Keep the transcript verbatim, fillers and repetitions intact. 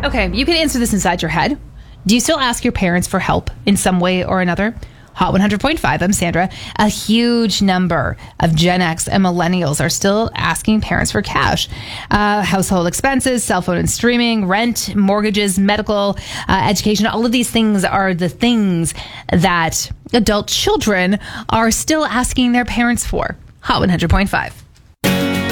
Okay, you can answer this inside your head. Do you still ask your parents for help in some way or another? Hot one hundred point five, I'm Sandra. A huge number of Gen X and millennials are still asking parents for cash. Uh, household expenses, cell phone and streaming, rent, mortgages, medical, uh, education, all of these things are the things that adult children are still asking their parents for. Hot one hundred point five.